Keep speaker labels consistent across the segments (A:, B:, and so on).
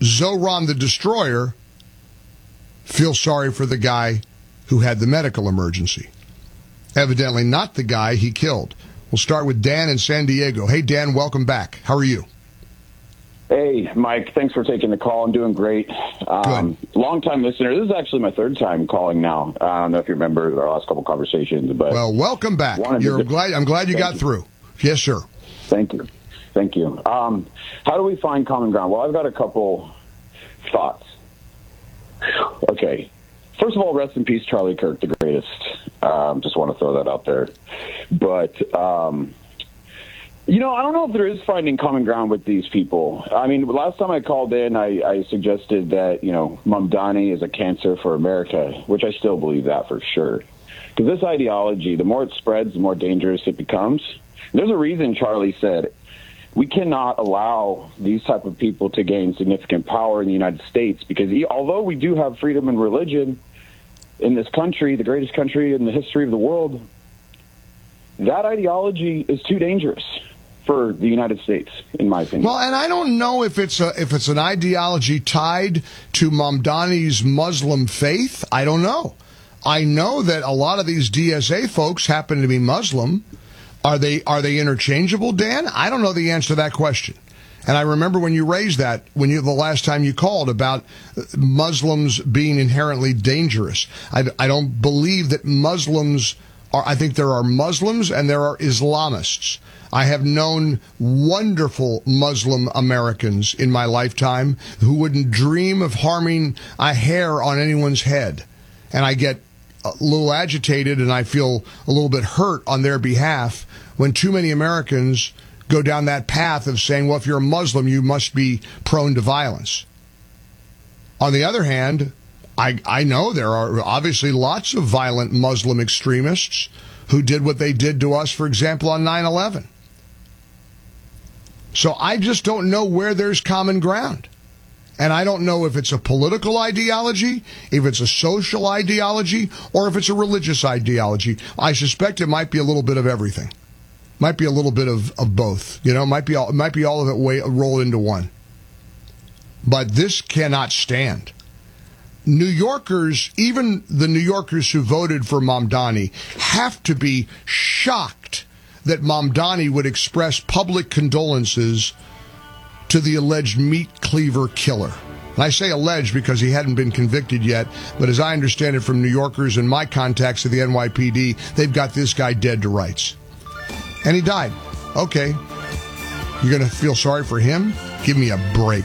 A: Zoran the Destroyer feels sorry for the guy who had the medical emergency. Evidently not the guy he killed. We'll start with Dan in San Diego. Hey, Dan, welcome back. How are you?
B: Hey, Mike. Thanks for taking the call. I'm doing great. Long-time listener. This is actually my third time calling now. I don't know if you remember our last couple conversations. But
A: well, welcome back. I'm glad you got through. Yes, sir.
B: Thank you. How do we find common ground? Well, I've got a couple thoughts. Okay. First of all, rest in peace, Charlie Kirk, the greatest. Just want to throw that out there. But, I don't know if there is finding common ground with these people. I mean, last time I called in, I suggested that, Mamdani is a cancer for America, which I still believe that for sure. Because this ideology, the more it spreads, the more dangerous it becomes. There's a reason Charlie said, we cannot allow these type of people to gain significant power in the United States because although we do have freedom in religion in this country, the greatest country in the history of the world, that ideology is too dangerous for the United States, in my opinion.
A: Well, and I don't know if it's an ideology tied to Mamdani's Muslim faith. I don't know. I know that a lot of these DSA folks happen to be Muslim. Are they interchangeable, Dan? I don't know the answer to that question. And I remember when you raised that, the last time you called about Muslims being inherently dangerous. I don't believe that Muslims are, I think there are Muslims and there are Islamists. I have known wonderful Muslim Americans in my lifetime who wouldn't dream of harming a hair on anyone's head. And I get a little agitated and I feel a little bit hurt on their behalf when too many Americans go down that path of saying, well, if you're a Muslim, you must be prone to violence. On the other hand, I know there are obviously lots of violent Muslim extremists who did what they did to us, for example, on 9/11. So I just don't know where there's common ground. And I don't know if it's a political ideology, if it's a social ideology, or if it's a religious ideology. I suspect it might be a little bit of everything. Might be a little bit of both. Might be all of it rolled into one. But this cannot stand. New Yorkers, even the New Yorkers who voted for Mamdani, have to be shocked that Mamdani would express public condolences to the alleged meat cleaver killer. And I say alleged because he hadn't been convicted yet, but as I understand it from New Yorkers and my contacts at the NYPD, they've got this guy dead to rights. And he died. Okay. You're going to feel sorry for him? Give me a break.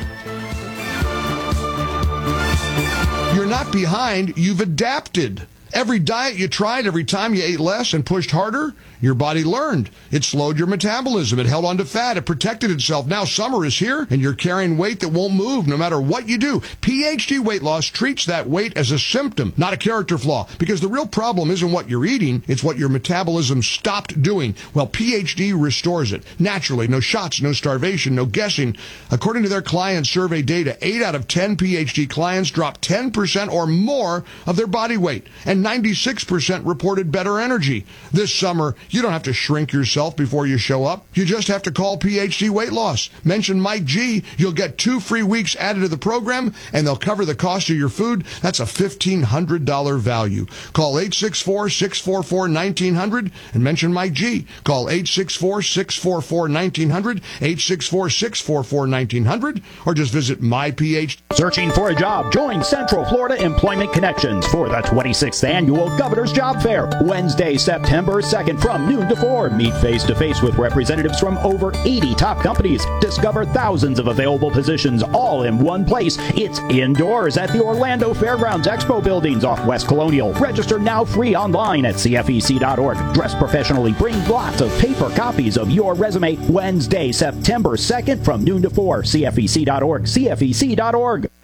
A: You're not behind. You've adapted. Every diet you tried, every time you ate less and pushed harder, your body learned. It slowed your metabolism. It held on to fat. It protected itself. Now summer is here, and you're carrying weight that won't move no matter what you do. PhD Weight Loss treats that weight as a symptom, not a character flaw, because the real problem isn't what you're eating, it's what your metabolism stopped doing. Well, PhD restores it. Naturally, no shots, no starvation, no guessing. According to their client survey data, 8 out of 10 PhD clients dropped 10% or more of their body weight, and 96% reported better energy. This summer, you don't have to shrink yourself before you show up. You just have to call PhD Weight Loss. Mention Mike G. You'll get 2 free weeks added to the program, and they'll cover the cost of your food. That's a $1,500 value. Call 864-644-1900 and mention Mike G. Call 864-644-1900, 864-644-1900, or just visit MyPhD.
C: Searching for a job? Join Central Florida Employment Connections for the 26th Annual Governor's Job Fair. Wednesday, September 2nd from noon to 4. Meet face-to-face with representatives from over 80 top companies. Discover thousands of available positions all in one place. It's indoors at the Orlando Fairgrounds Expo Buildings off West Colonial. Register now free online at CFEC.org. Dress professionally. Bring lots of paper copies of your resume. Wednesday, September 2nd from noon to 4. CFEC.org. CFEC.org.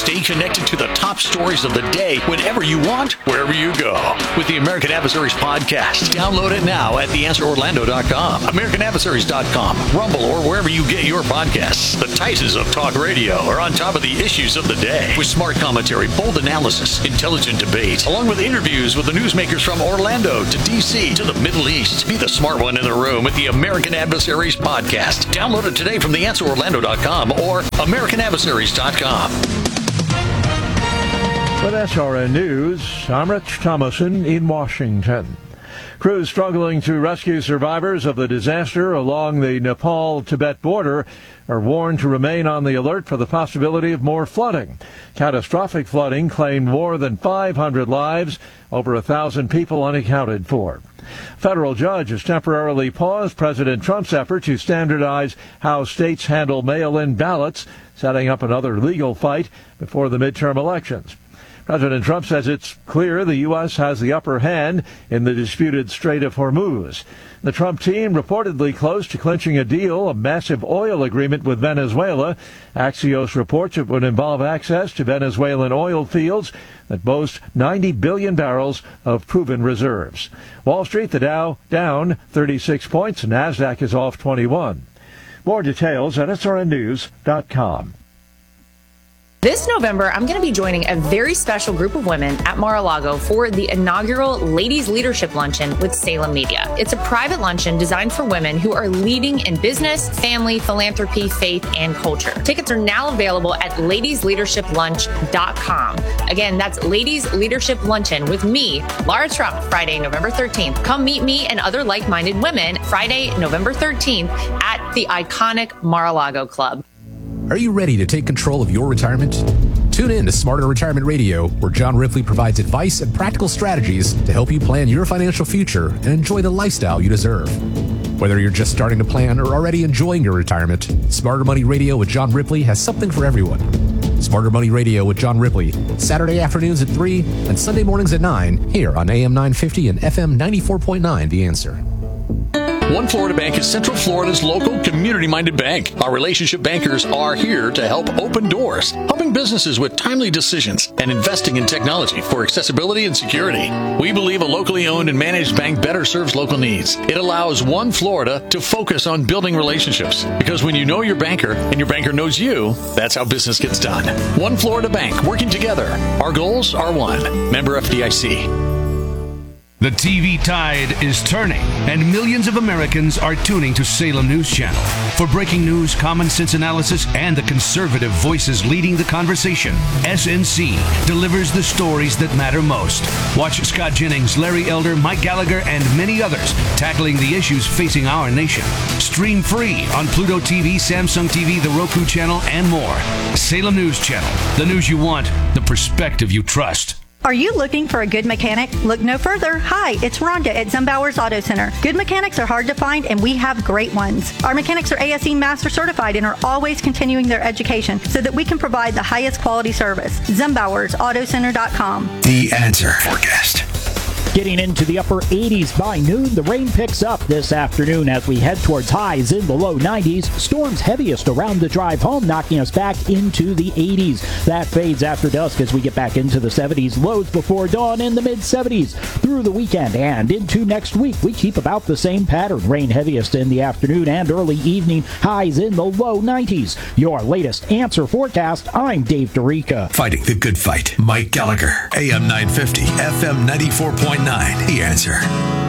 D: Stay connected to the top stories of the day whenever you want, wherever you go. With the American Adversaries podcast. Download it now at theanswerorlando.com, americanadversaries.com, Rumble, or wherever you get your podcasts. The Titans of talk radio are on top of the issues of the day with smart commentary, bold analysis, intelligent debate, along with interviews with the newsmakers from Orlando to D.C. to the Middle East. Be the smart one in the room with the American Adversaries podcast. Download it today from theanswerorlando.com or americanadversaries.com.
E: With SRN News, I'm Rich Thomason in Washington. Crews struggling to rescue survivors of the disaster along the Nepal-Tibet border are warned to remain on the alert for the possibility of more flooding. Catastrophic flooding claimed more than 500 lives, over 1,000 people unaccounted for. Federal judge has temporarily paused President Trump's effort to standardize how states handle mail-in ballots, setting up another legal fight before the midterm elections. President Trump says it's clear the U.S. has the upper hand in the disputed Strait of Hormuz. The Trump team reportedly close to clinching a deal, a massive oil agreement with Venezuela. Axios reports it would involve access to Venezuelan oil fields that boast 90 billion barrels of proven reserves. Wall Street, the Dow down 36 points, and NASDAQ is off 21. More details at srnnews.com.
F: This November, I'm going to be joining a very special group of women at Mar-a-Lago for the inaugural Ladies Leadership Luncheon with Salem Media. It's a private luncheon designed for women who are leading in business, family, philanthropy, faith, and culture. Tickets are now available at ladiesleadershiplunch.com. Again, that's Ladies Leadership Luncheon with me, Laura Trump, Friday, November 13th. Come meet me and other like-minded women Friday, November 13th at the iconic Mar-a-Lago Club.
G: Are you ready to take control of your retirement? Tune in to Smarter Retirement Radio, where John Ripley provides advice and practical strategies to help you plan your financial future and enjoy the lifestyle you deserve. Whether you're just starting to plan or already enjoying your retirement, Smarter Money Radio with John Ripley has something for everyone. Smarter Money Radio with John Ripley, Saturday afternoons at 3 and Sunday mornings at 9, here on AM 950 and FM 94.9, The Answer.
D: One Florida Bank is Central Florida's local community-minded bank. Our relationship bankers are here to help open doors, helping businesses with timely decisions and investing in technology for accessibility and security. We believe a locally owned and managed bank better serves local needs. It allows One Florida to focus on building relationships, because when you know your banker and your banker knows you, that's how business gets done. One Florida Bank, working together. Our goals are one. Member FDIC.
H: The TV tide is turning, and millions of Americans are tuning to Salem News Channel. For breaking news, common sense analysis, and the conservative voices leading the conversation, SNC delivers the stories that matter most. Watch Scott Jennings, Larry Elder, Mike Gallagher, and many others tackling the issues facing our nation. Stream free on Pluto TV, Samsung TV, the Roku channel, and more. Salem News Channel, the news you want, the perspective you trust.
I: Are you looking for a good mechanic? Look no further. Hi, it's Rhonda at Zumbauer's Auto Center. Good mechanics are hard to find, and we have great ones. Our mechanics are ASE Master Certified and are always continuing their education so that we can provide the highest quality service. ZumbauersAutoCenter.com.
J: The Answer Forecast.
C: Getting into the upper 80s by noon, the rain picks up this afternoon as we head towards highs in the low 90s. Storms heaviest around the drive home, knocking us back into the 80s. That fades after dusk as we get back into the 70s. Lows before dawn in the mid-70s. Through the weekend and into next week, we keep about the same pattern. Rain heaviest in the afternoon and early evening. Highs in the low 90s. Your latest Answer forecast. I'm Dave DeRica.
J: Fighting the good fight. Mike Gallagher. AM 950, FM 94.9. The Answer.